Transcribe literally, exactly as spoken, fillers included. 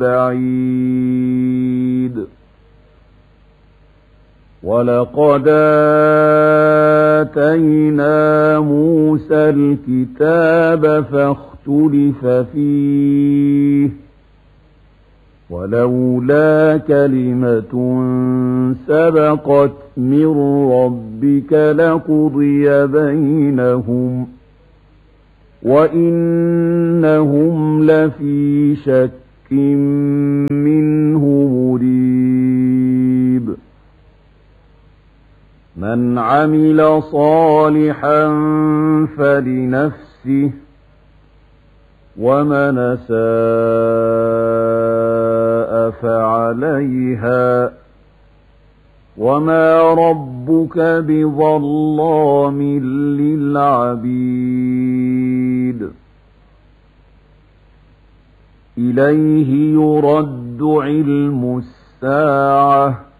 بعيد ولقد آتينا موسى الكتاب فاختلف فيه ولولا كلمة سبقت من ربك لقضي بينهم وإنهم لفي شك منه مريب من عمل صالحا فلنفسه ومن أساء فعليها وما ربك بظلام للعبيد إليه يرد علم الساعة